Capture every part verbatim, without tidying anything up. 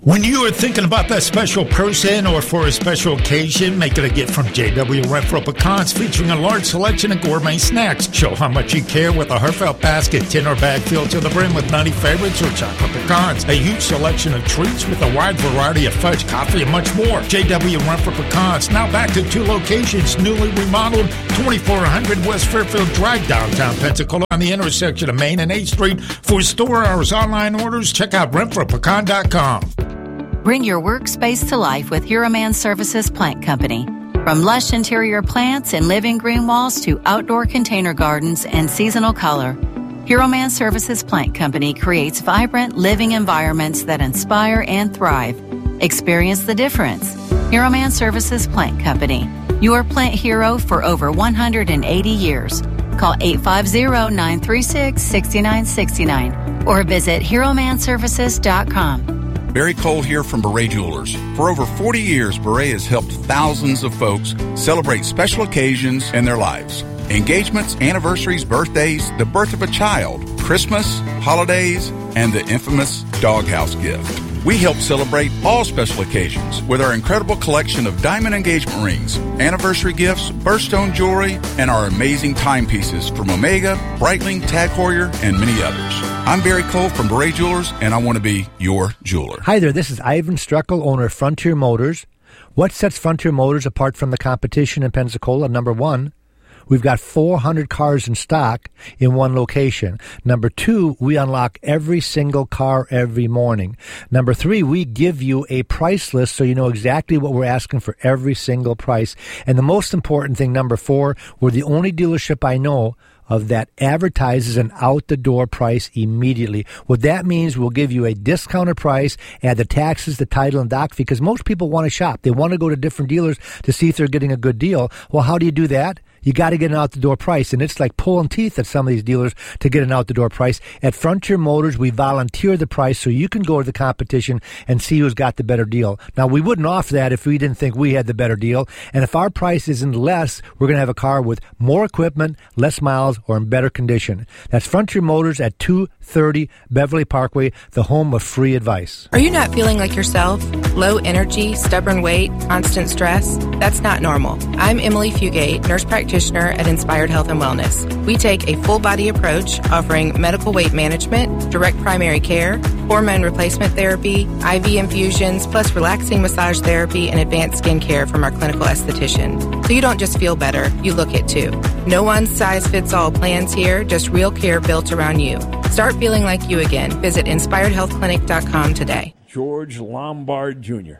When you are thinking about that special person or for a special occasion, make it a gift from J W Renfro Pecans, featuring a large selection of gourmet snacks. Show how much you care with a heartfelt basket, tin or bag filled to the brim with nutty favorites or chocolate pecans. A huge selection of treats with a wide variety of fudge, coffee, and much more. J W Renfro Pecans, now back to two locations, newly remodeled, twenty-four hundred West Fairfield Drive, downtown Pensacola, on the intersection of Main and eighth Street. For store hours, online orders, check out renfro pecan dot com. Bring your workspace to life with Hero Man Services Plant Company. From lush interior plants and living green walls to outdoor container gardens and seasonal color, Hero Man Services Plant Company creates vibrant living environments that inspire and thrive. Experience the difference. Hero Man Services Plant Company, your plant hero for over one hundred eighty years. Call eight five zero, nine three six, six nine six nine or visit hero man services dot com. Barry Cole here from Beret Jewelers. For over forty years, Beret has helped thousands of folks celebrate special occasions in their lives. Engagements, anniversaries, birthdays, the birth of a child, Christmas, holidays, and the infamous doghouse gift. We help celebrate all special occasions with our incredible collection of diamond engagement rings, anniversary gifts, birthstone jewelry, and our amazing timepieces from Omega, Breitling, Tag Heuer, and many others. I'm Barry Cole from Beret Jewelers, and I want to be your jeweler. Hi there, this is Ivan Struckel, owner of Frontier Motors. What sets Frontier Motors apart from the competition in Pensacola? Number one, we've got four hundred cars in stock in one location. Number two, we unlock every single car every morning. Number three, we give you a price list so you know exactly what we're asking for every single price. And the most important thing, number four, we're the only dealership I know of that advertises an out-the-door price immediately. What that means, we'll give you a discounted price, add the taxes, the title, and doc fee, because most people want to shop. They want to go to different dealers to see if they're getting a good deal. Well, how do you do that? You got to get an out-the-door price, and it's like pulling teeth at some of these dealers to get an out-the-door price. At Frontier Motors, we volunteer the price so you can go to the competition and see who's got the better deal. Now, we wouldn't offer that if we didn't think we had the better deal, and if our price isn't less, we're going to have a car with more equipment, less miles, or in better condition. That's Frontier Motors at two thirty Beverly Parkway, the home of free advice. Are you not feeling like yourself? Low energy, stubborn weight, constant stress? That's not normal. I'm Emily Fugate, nurse practitioner at Inspired Health and Wellness. We take a full-body approach offering medical weight management, direct primary care, hormone replacement therapy, I V infusions, plus relaxing massage therapy and advanced skin care from our clinical esthetician. So you don't just feel better, you look it too. No one-size-fits-all plans here, just real care built around you. Start feeling like you again. Visit inspired health clinic dot com today. George Lombard Junior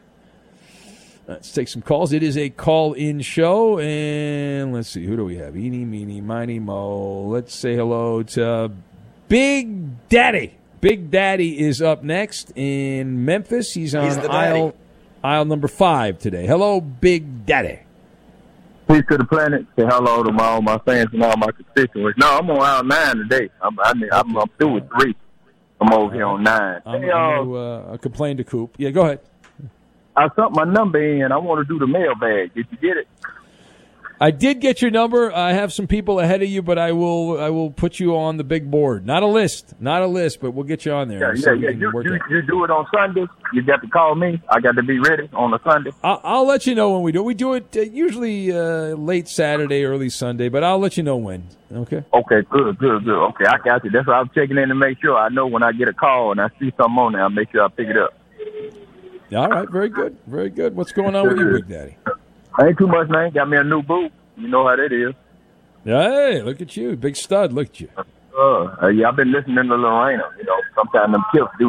Let's take some calls. It is a call-in show, and let's see, who do we have? Eeny, meeny, miny, mo. Let's say hello to Big Daddy. Big Daddy is up next in Memphis. He's on He's aisle aisle number five today. Hello, Big Daddy. Peace to the planet. Say hello to my, all my fans and all my constituents. No, I'm on aisle nine today. I'm I mean, I'm, I'm through with three. I'm over here on nine. I'm hey, going to uh, complain to Coop. Yeah, go ahead. I sent my number in. I want to do the mailbag. Did you get it? I did get your number. I have some people ahead of you, but I will I will put you on the big board. Not a list. Not a list, but we'll get you on there. Yeah, yeah, yeah. You, you, you do it on Sunday. You got to call me. I got to be ready on a Sunday. I'll, I'll let you know when we do it. We do it uh, usually uh, late Saturday, early Sunday, but I'll let you know when. Okay? Okay, good, good, good. Okay, I got you. That's why I'm checking in to make sure. I know when I get a call and I see something on there, I'll make sure I pick it up. All right, very good, very good. What's going on with you, Big Daddy? Ain't too much, man. Got me a new boot. You know how that is. Hey, look at you. Big stud. Look at you. Uh, yeah, I've been listening to Lorena. You know, sometimes them tips do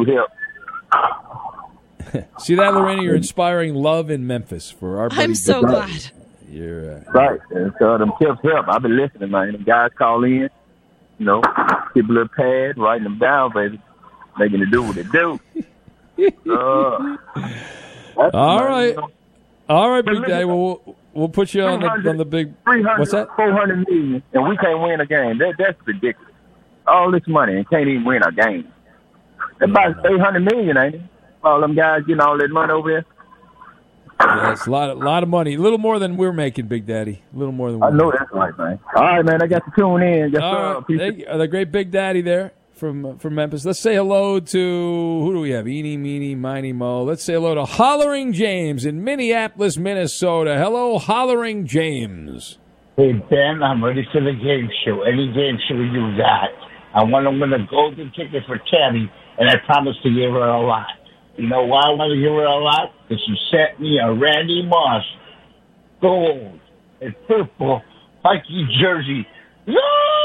help. See that, Lorena? You're inspiring love in Memphis for our buddy. I'm so Big glad. Daddy. You're, uh, right. And so them tips help. I've been listening, man. Them guys call in, you know, keep a little pad, writing them down, baby, making it do what it do. uh, All right. You know. All right, Big Daddy. Well, we'll We'll put you on the, on the big. What's that? four hundred million, and we can't win a game. That that's ridiculous. All this money and can't even win a game. That's about eight hundred million, ain't it? All them guys getting all that money over here. Yeah, it's a lot, a lot of money. A little more than we're making, Big Daddy. A little more than we're I know making. That's right, man. All right, man. I got to tune in. Yes, all sir. Right. They, the great Big Daddy there from uh, from Memphis. Let's say hello to, who do we have? Eeny, meeny, miny, mo. Let's say hello to Hollering James in Minneapolis, Minnesota. Hello, Hollering James. Hey, Ben, I'm ready for the game show. Any game show you got. I want to win a golden ticket for Tammy, and I promise to give her a lot. You know why I want to give her a lot? Because she sent me a Randy Moss gold and purple Mikey jersey. No!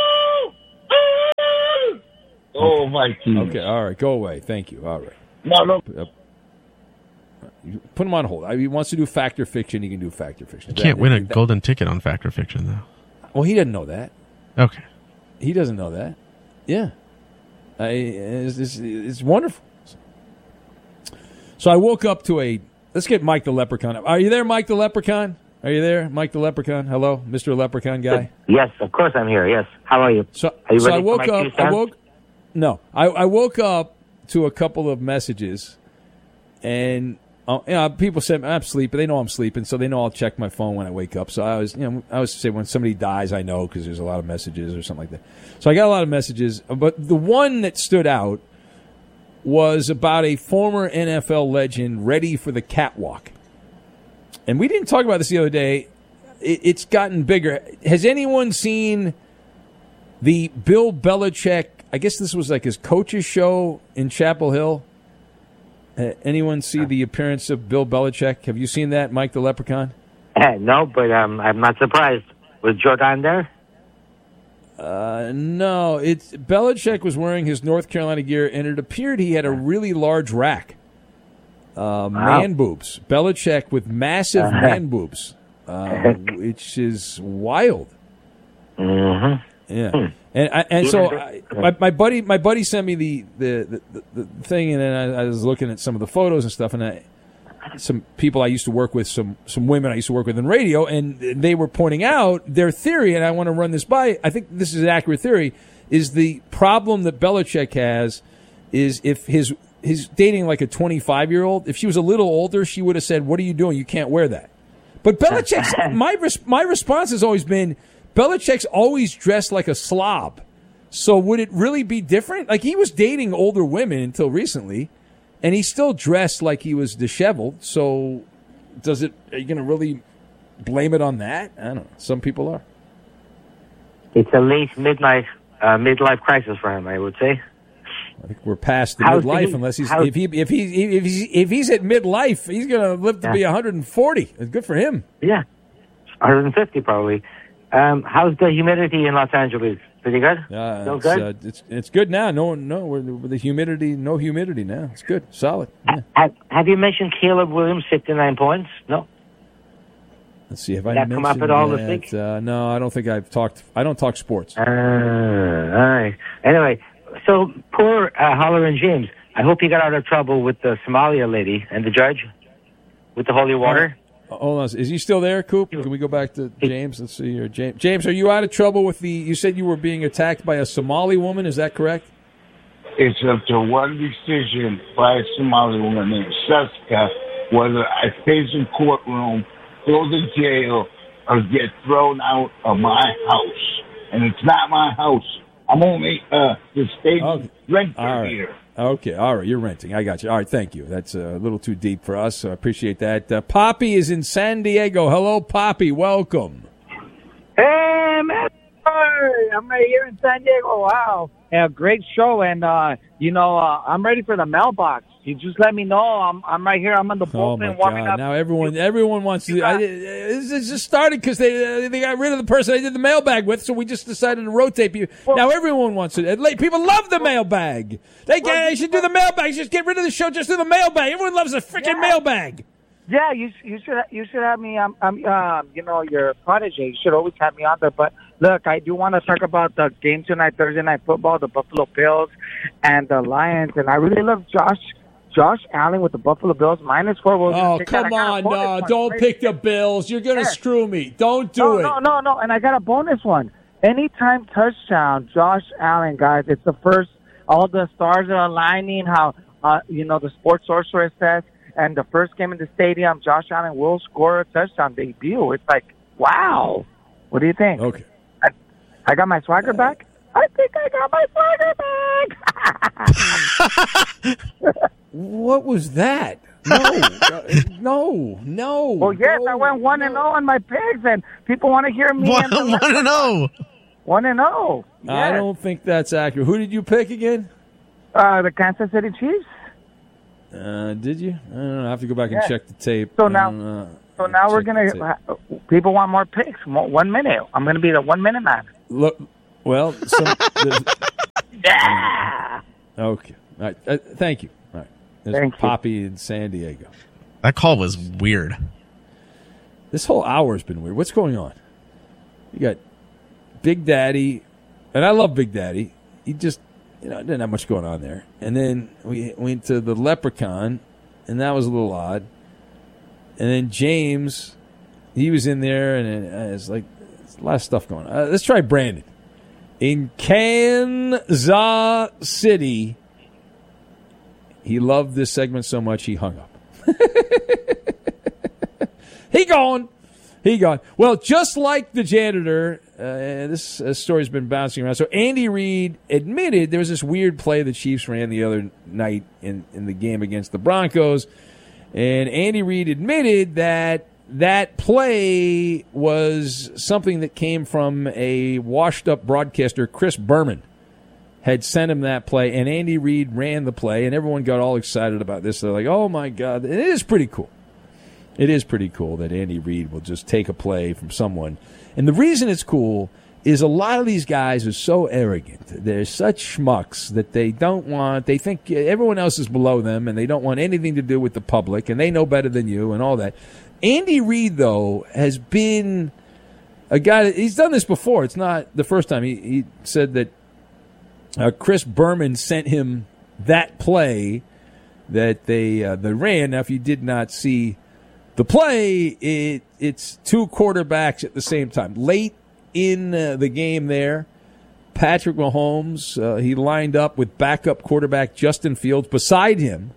Oh, Mikey. Okay, all right, go away. Thank you. All right. No, no. Uh, Put him on hold. If he wants to do fact or fiction, he can do fact or fiction. You can't that, win a that, golden ticket on fact or fiction, though. Well, he doesn't know that. Okay. He doesn't know that. Yeah. I, it's, it's, it's wonderful. So I woke up to a... Let's get Mike the Leprechaun. Are you there, Mike the Leprechaun? Are you there, Mike the Leprechaun? Hello, Mister Leprechaun guy? Yes, of course I'm here. Yes. How are you? So, are you so ready I woke for my up... two I cents? woke... No. I, I woke up to a couple of messages, and... Uh, you know, people say I'm sleeping. They know I'm sleeping, so they know I'll check my phone when I wake up. So I was, you know, I always say when somebody dies, I know because there's a lot of messages or something like that. So I got a lot of messages, but the one that stood out was about a former N F L legend ready for the catwalk. And we didn't talk about this the other day. It, it's gotten bigger. Has anyone seen the Bill Belichick? I guess this was like his coach's show in Chapel Hill. Uh, anyone see the appearance of Bill Belichick? Have you seen that, Mike the Leprechaun? Uh, no, but um, I'm not surprised. Was Jordan there? Uh, no. It's Belichick was wearing his North Carolina gear, and it appeared he had a really large rack. Uh, wow. Man boobs. Belichick with massive Uh-huh. man boobs, uh, which is wild. Mm-hmm. Yeah, and I, and so I, my, my buddy my buddy sent me the the, the, the thing, and then I, I was looking at some of the photos and stuff, and I, some people I used to work with, some some women I used to work with in radio, and they were pointing out their theory, and I want to run this by. I think this is an accurate theory. Is the problem that Belichick has is if his he's dating like a twenty-five year old. If she was a little older, she would have said, "What are you doing? You can't wear that." But Belichick's my res, my response has always been, Belichick's always dressed like a slob. So would it really be different? Like, he was dating older women until recently, and he still dressed like he was disheveled. So does it? Are you going to really blame it on that? I don't know. Some people are. It's a late midlife uh, midlife crisis for him, I would say. I think we're past the How's midlife, he- unless he's how's- if he if he if he's if he's at midlife, he's going to live to Yeah. be one hundred forty. It's good for him. Yeah, one hundred fifty probably. Um, how's the humidity in Los Angeles? Pretty good? Uh, Still it's, good? uh, it's it's good now. No, no, we're, with the humidity, no humidity now. It's good, solid. Yeah. Have, have you mentioned Caleb Williams, fifty-nine points? No? Let's see. Have I Did that mentioned come up at all this that? week? Uh, no, I don't think I've talked. I don't talk sports. Uh, all right. Anyway, so poor uh, Hollering James. I hope he got out of trouble with the Somalia lady and the judge with the holy water. Uh, hold on. Is he still there, Coop? Can we go back to James? Let's see here. James, James, are you out of trouble with the? You said you were being attacked by a Somali woman. Is that correct? It's up to one decision by a Somali woman named Suska whether I face in courtroom, go to jail, or get thrown out of my house. And it's not my house. I'm only uh, the state Okay. renter All right. here. Okay, all right, you're renting. I got you. All right, thank you. That's a little too deep for us, so I appreciate that. Uh, Poppy is in San Diego. Hello, Poppy. Welcome. Hey, man. Hey, I'm right here in San Diego. Wow. Yeah, great show. And, uh, you know, uh, I'm ready for the mailbox. You just let me know. I'm I'm right here. I'm in the Oh my bullpen warming God! up. Now everyone everyone wants to. I, it's just started because they uh, they got rid of the person they did the mailbag with, so we just decided to rotate people. Now everyone wants it. People love the mailbag. They, Well, they should do the mailbag. Just get rid of the show. Just do the mailbag. Everyone loves a freaking Yeah. mailbag. Yeah, you you should you should have me. I'm I'm um you know your protege. You should always have me on there. But look, I do want to talk about the game tonight, Thursday night football, the Buffalo Bills and the Lions, and I really love Josh. Josh Allen with the Buffalo Bills minus four. We'll Oh, take that. come I got a on. bonus No, one. don't Wait, pick the Bills. You're going to Yeah. screw me. Don't do no, it. No, no, no. And I got a bonus one. Anytime touchdown, Josh Allen, guys. It's the first. All the stars are aligning. How uh, you know the sports sorcerer says, and the first game in the stadium, Josh Allen will score a touchdown debut. It's like, wow. What do you think? Okay. I, I got my swagger back. I think I got my burger back. What was that? No, uh, no, no. Well, yes, no, I went one no. and zero on my picks, and people want to hear me. One, one and zero. One and zero. I don't think that's accurate. Who did you pick again? Uh, the Kansas City Chiefs. Uh, did you? I don't know. I have to go back and Yeah. check the tape. So I now, don't know. so now we're Check gonna. the tape. Uh, people want more picks. Mo- One minute. I'm gonna be the one minute man. Look, well, some, the, Yeah. okay. All right. Uh, thank you. All right. There's Thank you. Poppy in San Diego. That call was weird. This whole hour has been weird. What's going on? You got Big Daddy, and I love Big Daddy. He just, you know, didn't have much going on there. And then we went to the Leprechaun, and that was a little odd. And then James, he was in there, and it, it's like it's a lot of stuff going on. Uh, let's try Brandon. In Kansas City, he loved this segment so much he hung up. He gone. He gone. Well, just like the janitor, uh, this uh, story's been bouncing around. So Andy Reid admitted there was this weird play the Chiefs ran the other night in, in the game against the Broncos. And Andy Reid admitted that that play was something that came from a washed-up broadcaster, Chris Berman, had sent him that play. And Andy Reid ran the play, and everyone got all excited about this. They're like, oh, my God. It is pretty cool. It is pretty cool that Andy Reid will just take a play from someone. And the reason it's cool is a lot of these guys are so arrogant. They're such schmucks that they don't want, they think everyone else is below them, and they don't want anything to do with the public, and they know better than you and all that. Andy Reid, though, has been a guy that, he's done this before. It's not the first time. He, he said that uh, Chris Berman sent him that play that they, uh, they ran. Now, if you did not see the play, it it's two quarterbacks at the same time. Late in uh, the game there, Patrick Mahomes, uh, he lined up with backup quarterback Justin Fields beside him.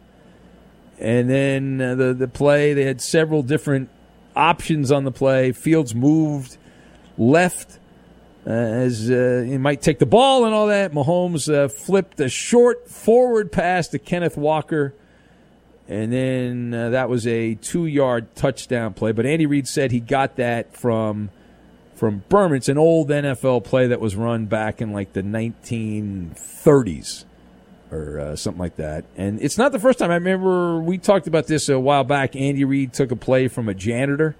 And then uh, the, the play, they had several different options on the play. Fields moved left uh, as uh, he might take the ball and all that. Mahomes uh, flipped a short forward pass to Kenneth Walker. And then uh, that was a two-yard touchdown play. But Andy Reid said he got that from from Berman. It's an old N F L play that was run back in like the nineteen thirties or uh, something like that. And it's not the first time. I remember we talked about this a while back. Andy Reid took a play from a janitor.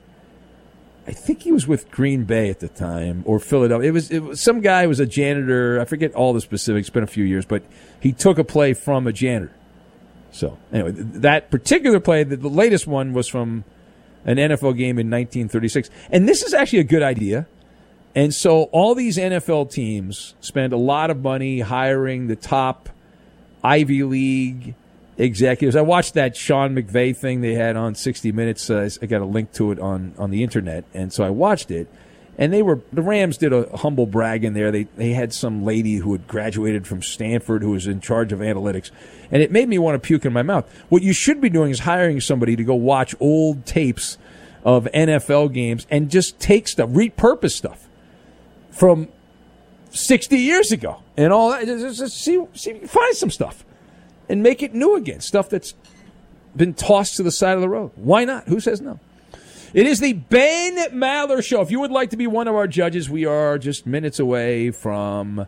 I think he was with Green Bay at the time or Philadelphia. It was, it was some guy who was a janitor. I forget all the specifics. It's been a few years. But he took a play from a janitor. So, anyway, that particular play, the, the latest one, was from an N F L game in nineteen thirty-six. And this is actually a good idea. And so all these N F L teams spend a lot of money hiring the top Ivy League executives. I watched that Sean McVay thing they had on sixty minutes. Uh, I got a link to it on, on the internet. And so I watched it. And they were the Rams did a humble brag in there. They they had some lady who had graduated from Stanford who was in charge of analytics, and it made me want to puke in my mouth. What you should be doing is hiring somebody to go watch old tapes of N F L games and just take stuff, repurpose stuff from sixty years ago and all that. Just, just see, see, find some stuff and make it new again. Stuff that's been tossed to the side of the road. Why not? Who says no? It is the Ben Maller Show. If you would like to be one of our judges, we are just minutes away from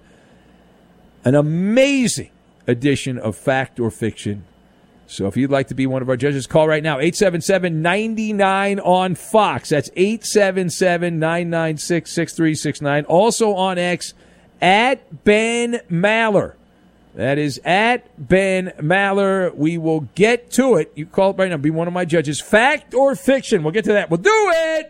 an amazing edition of Fact or Fiction. So if you'd like to be one of our judges, call right now, eight seven seven, nine nine on Fox. That's eight seven seven, nine nine six, six three six nine. Also on X, at Ben Maller. That is at Ben Maller. We will get to it. You call it right now. Be one of my judges. Fact or fiction? We'll get to that. We'll do it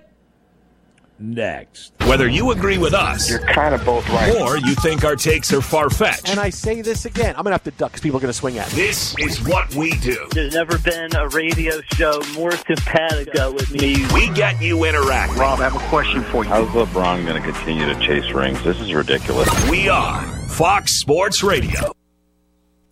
next. Whether you agree with us, you're kind of both right, or you think our takes are far-fetched. And I say this again. I'm going to have to duck because people are going to swing at me. This is what we do. There's never been a radio show more simpatico with me. We get you interacting. Rob, I have a question for you. How's LeBron going to continue to chase rings? This is ridiculous. We are Fox Sports Radio.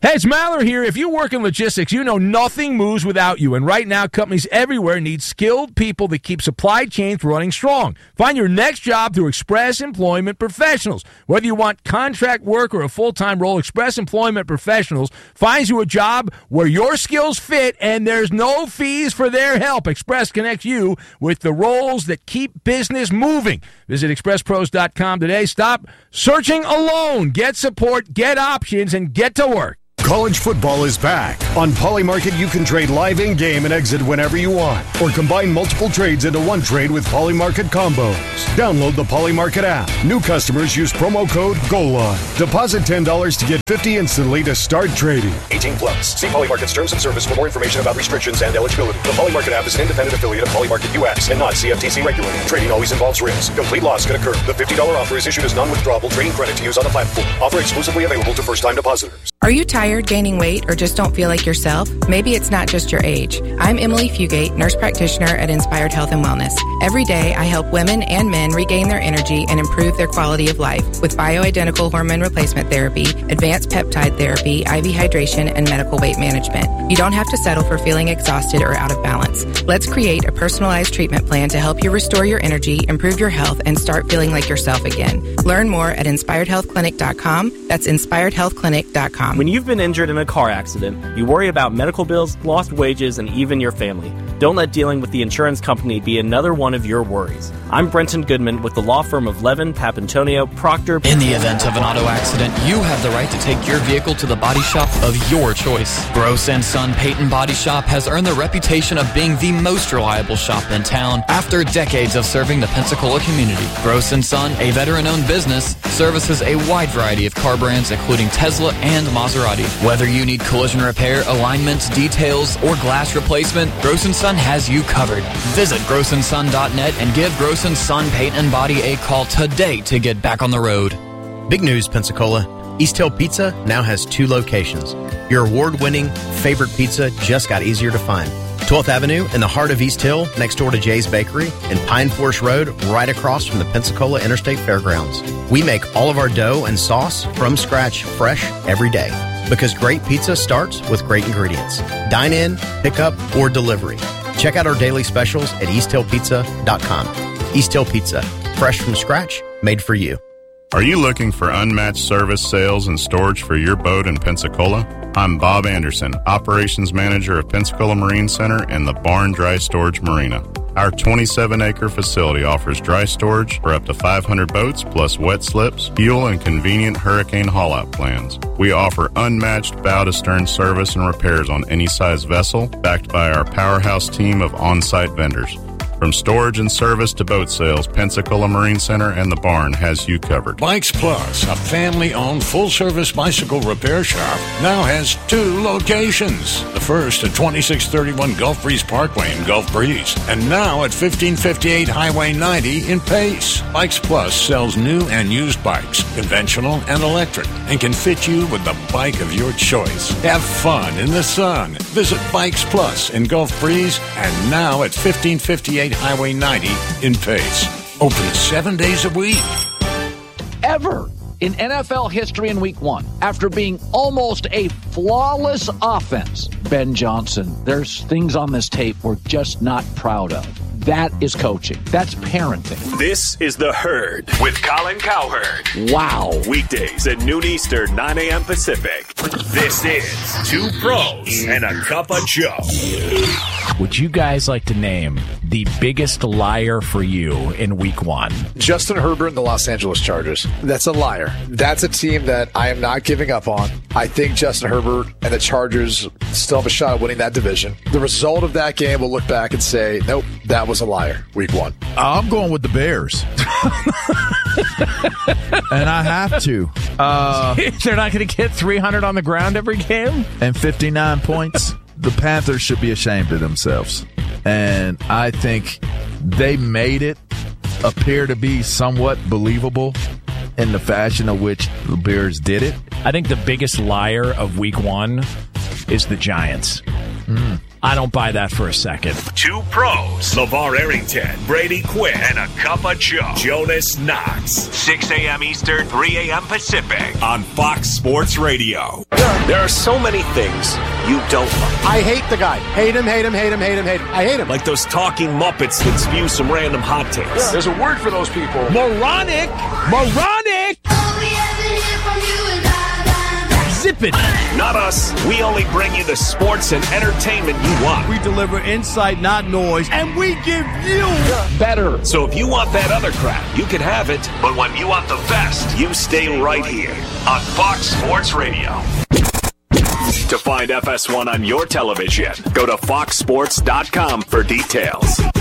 Hey, it's Maller here. If you work in logistics, you know nothing moves without you. And right now, companies everywhere need skilled people that keep supply chains running strong. Find your next job through Express Employment Professionals. Whether you want contract work or a full-time role, Express Employment Professionals finds you a job where your skills fit and there's no fees for their help. Express connects you with the roles that keep business moving. Visit express pros dot com today. Stop searching alone. Get support, get options, and get to work. College football is back. On Polymarket, you can trade live in-game and exit whenever you want, or combine multiple trades into one trade with Polymarket combos. Download the Polymarket app. New customers use promo code GOALLINE. Deposit ten dollars to get fifty dollars instantly to start trading. eighteen plus. See Polymarket's terms of service for more information about restrictions and eligibility. The Polymarket app is an independent affiliate of Polymarket U S and not C F T C regulated. Trading always involves risk. Complete loss can occur. The fifty dollars offer is issued as non-withdrawable trading credit to use on the platform. Offer exclusively available to first-time depositors. Are you tired, gaining weight, or just don't feel like yourself? Maybe it's not just your age. I'm Emily Fugate, nurse practitioner at Inspired Health and Wellness. Every day, I help women and men regain their energy and improve their quality of life with bioidentical hormone replacement therapy, advanced peptide therapy, I V hydration, and medical weight management. You don't have to settle for feeling exhausted or out of balance. Let's create a personalized treatment plan to help you restore your energy, improve your health, and start feeling like yourself again. Learn more at inspired health clinic dot com. That's inspired health clinic dot com. When you've been injured in a car accident, you worry about medical bills, lost wages, and even your family. Don't let dealing with the insurance company be another one of your worries. I'm Brenton Goodman with the law firm of Levin, Papantonio, Proctor. In the event of an auto accident, you have the right to take your vehicle to the body shop of your choice. Gross and Son Peyton Body Shop has earned the reputation of being the most reliable shop in town after decades of serving the Pensacola community. Gross and Son, a veteran-owned business, services a wide variety of car brands including Tesla and Maserati. Whether you need collision repair, alignments, details, or glass replacement, Gross and Son has you covered. Visit gross and son dot net and give Gross and Son Paint and Body a call today to get back on the road. Big news, Pensacola. East Hill Pizza now has two locations. Your award-winning favorite pizza just got easier to find. twelfth Avenue in the heart of East Hill, next door to Jay's Bakery, and Pine Forest Road, right across from the Pensacola Interstate Fairgrounds. We make all of our dough and sauce from scratch, fresh every day. Because great pizza starts with great ingredients. Dine in, pick up, or delivery. Check out our daily specials at east hill pizza dot com. East Hill Pizza, fresh from scratch, made for you. Are you looking for unmatched service, sales, and storage for your boat in Pensacola? I'm Bob Anderson, Operations Manager of Pensacola Marine Center and the Barn Dry Storage Marina. Our twenty-seven acre facility offers dry storage for up to five hundred boats, plus wet slips, fuel, and convenient hurricane haul-out plans. We offer unmatched bow-to-stern service and repairs on any size vessel, backed by our powerhouse team of on-site vendors. From storage and service to boat sales, Pensacola Marine Center and the Barn has you covered. Bikes Plus, a family-owned full-service bicycle repair shop, now has two locations. The first at twenty-six thirty-one Gulf Breeze Parkway in Gulf Breeze, and now at fifteen fifty-eight Highway ninety in Pace. Bikes Plus sells new and used bikes, conventional and electric, and can fit you with the bike of your choice. Have fun in the sun. Visit Bikes Plus in Gulf Breeze, and now at fifteen fifty-eight Highway ninety in Pace. Open seven days a week. Ever in N F L history in week one, after being almost a flawless offense, Ben Johnson, there's things on this tape we're just not proud of. That is coaching. That's parenting. This is The Herd with Colin Cowherd. Wow. Weekdays at noon Eastern, nine a.m. Pacific. This is Two Pros and a Cup of Joe. Would you guys like to name the biggest liar for you in week one? Justin Herbert and the Los Angeles Chargers. That's a liar. That's a team that I am not giving up on. I think Justin Herbert and the Chargers still have a shot at winning that division. The result of that game, we'll look back and say, nope, that was a liar, week one. I'm going with the Bears. And I have to. Uh, They're not going to get three hundred on the ground every game? And fifty-nine points. The Panthers should be ashamed of themselves. And I think they made it appear to be somewhat believable in the fashion of which the Bears did it. I think the biggest liar of week one is the Giants. Mm. I don't buy that for a second. Two pros, LeVar Arrington, Brady Quinn, and a cup of Joe, Jonas Knox. six a.m. Eastern, three a.m. Pacific on Fox Sports Radio. There are so many things you don't like. I hate the guy. Hate him, hate him, hate him, hate him, hate him. I hate him. Like those talking Muppets that spew some random hot takes. There's a word for those people. Moronic! Moronic! Zip it! Not us. We only bring you the sports and entertainment you want. We deliver insight, not noise, and we give you better. So if you want that other crap, you can have it. But when you want the best, you stay right here on Fox Sports Radio. To find F S one on your television, go to fox sports dot com for details.